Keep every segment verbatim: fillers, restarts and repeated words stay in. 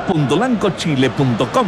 punto lanco chile punto com.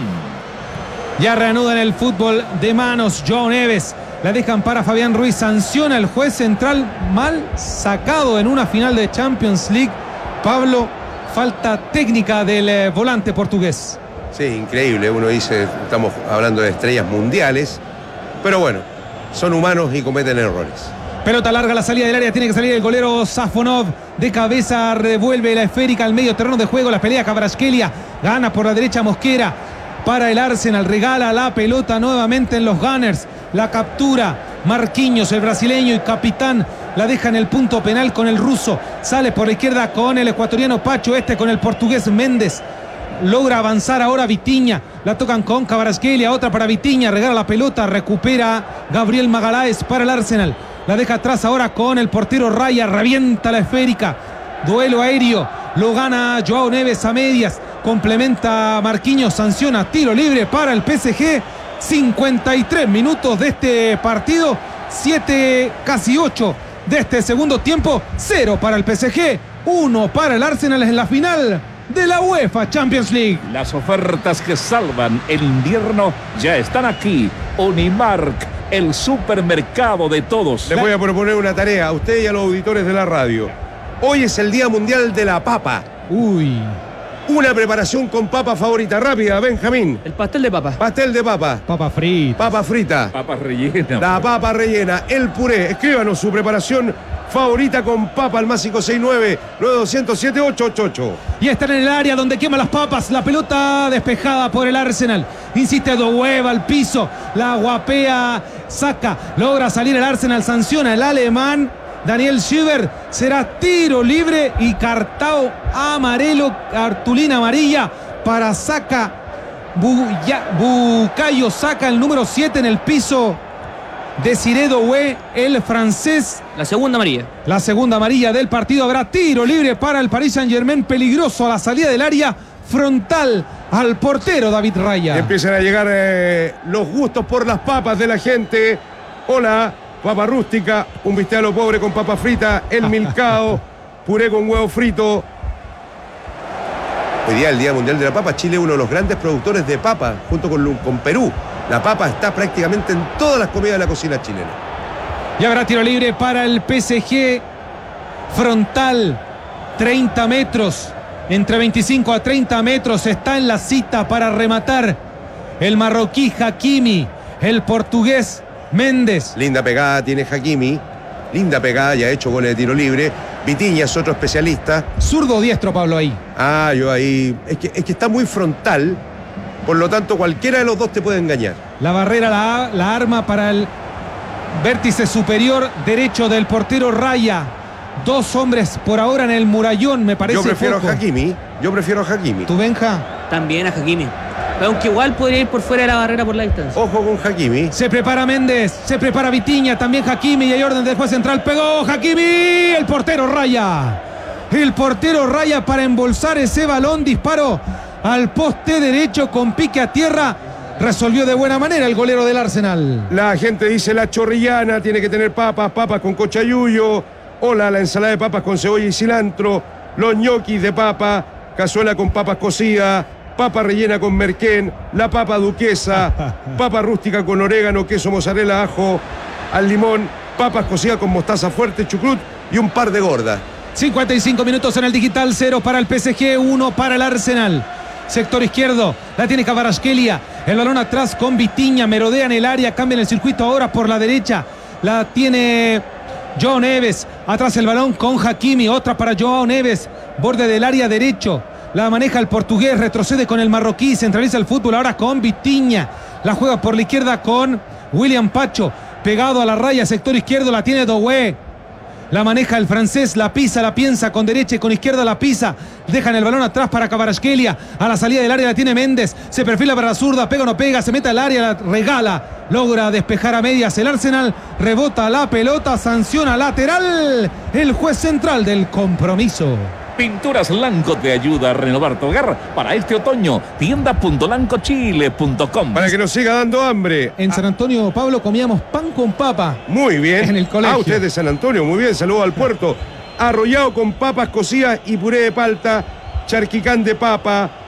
Ya reanudan el fútbol de manos. Joao Neves la dejan para Fabián Ruiz. Sanciona el juez central, mal sacado en una final de Champions League. Pablo, falta técnica del eh, volante portugués. Sí, increíble. Uno dice, estamos hablando de estrellas mundiales, pero bueno, son humanos y cometen errores. Pelota larga, la salida del área, tiene que salir el golero Safonov. De cabeza revuelve la esférica al medio terreno de juego. La pelea Kvaratskhelia, gana por la derecha Mosquera. Para el Arsenal, regala la pelota nuevamente en los Gunners. La captura Marquinhos, el brasileño y capitán. La deja en el punto penal con el ruso. Sale por la izquierda con el ecuatoriano Pacho. Este con el portugués Méndez. Logra avanzar ahora Vitinha. La tocan con Kvaratskhelia. Otra para Vitinha. Regala la pelota. Recupera Gabriel Magalhães para el Arsenal. La deja atrás ahora con el portero Raya. Revienta la esférica. Duelo aéreo. Lo gana Joao Neves a medias. Complementa Marquinhos. Sanciona tiro libre para el P S G. cincuenta y tres minutos de este partido. siete, casi ocho de este segundo tiempo. cero para el P S G. uno para el Arsenal en la final de la UEFA Champions League. Las ofertas que salvan el invierno ya están aquí. Unimark, el supermercado de todos. Les voy a proponer una tarea a usted y a los auditores de la radio. Hoy es el Día Mundial de la Papa. Uy. Una preparación con papa favorita rápida, Benjamín. El pastel de papa. Pastel de papa. Papa frita. Papa frita. Papas rellenas. La papa rellena, el puré. Escríbanos su preparación favorita con papa al más cinco seis nueve, nueve dos cero cero, siete ocho ocho ocho. Y están en el área donde quema las papas. La pelota despejada por el Arsenal. Insiste Doué al piso. La guapea, saca. Logra salir el Arsenal. Sanciona el alemán Daniel Schieber. Será tiro libre y cartao amarelo, cartulina amarilla para Saka. Bukayo Saka, el número siete en el piso. Desiré Doué, el francés. La segunda amarilla. La segunda amarilla del partido. Habrá tiro libre para el Paris Saint-Germain. Peligroso a la salida del área. Frontal al portero David Raya. Empiezan a llegar eh, los gustos por las papas de la gente. Hola, papa rústica, un bistec a lo pobre con papa frita, el milcao, puré con huevo frito. Hoy día, el Día Mundial de la Papa, Chile es uno de los grandes productores de papa, junto con, con Perú. La papa está prácticamente en todas las comidas de la cocina chilena. Y habrá tiro libre para el P S G. Frontal, treinta metros. Entre veinticinco a treinta metros está en la cita para rematar el marroquí Hakimi, el portugués Méndez. Linda pegada tiene Hakimi. Linda pegada, ya ha hecho goles de tiro libre. Vitinha es otro especialista. Zurdo o diestro, Pablo, ahí. Ah, yo ahí. Es que, es que está muy frontal. Por lo tanto, cualquiera de los dos te puede engañar. La barrera la, la arma para el vértice superior derecho del portero Raya. Dos hombres por ahora en el murallón, me parece. Yo prefiero poco. a Hakimi. Yo prefiero a Hakimi. ¿Tú, Benja? También a Hakimi. Aunque igual podría ir por fuera de la barrera por la distancia. Ojo con Hakimi. Se prepara Méndez, se prepara Vitinha, también Hakimi, y hay orden del juez central. Pegó Hakimi, el portero Raya. El portero Raya para embolsar ese balón. Disparo al poste derecho con pique a tierra. Resolvió de buena manera el golero del Arsenal. La gente dice la chorrillana tiene que tener papas, papas con cochayuyo. Hola, la ensalada de papas con cebolla y cilantro. Los ñoquis de papa, cazuela con papas cocidas, papa rellena con merquén, la papa duquesa, papa rústica con orégano, queso, mozzarella, ajo, al limón, papas cocidas con mostaza fuerte, chucrut y un par de gordas. cincuenta y cinco minutos en el digital, cero para el P S G, uno para el Arsenal. Sector izquierdo, la tiene Kvaratskhelia. El balón atrás con Vitinha, merodea en el área, cambia el circuito ahora por la derecha. La tiene Joao Neves, atrás el balón con Hakimi, otra para Joao Neves, borde del área derecho. La maneja el portugués, retrocede con el marroquí, centraliza el fútbol ahora con Vitinha. La juega por la izquierda con William Pacho, pegado a la raya, sector izquierdo, la tiene Doué. La maneja el francés, la pisa, la piensa con derecha y con izquierda la pisa. Dejan el balón atrás para Kvaratskhelia. A la salida del área la tiene Méndez. Se perfila para la zurda, pega o no pega, se mete al área, la regala. Logra despejar a medias el Arsenal. Rebota la pelota, sanciona lateral. El juez central del compromiso. Pinturas Lanco te ayuda a renovar tu hogar para este otoño. tienda punto lanco chile punto com. Para que nos siga dando hambre. En San Antonio, Pablo, comíamos pan con papa. Muy bien. En el colegio. Ah, usted es de San Antonio, muy bien, saludo al puerto. Arrollado con papas cocidas y puré de palta, charquicán de papa,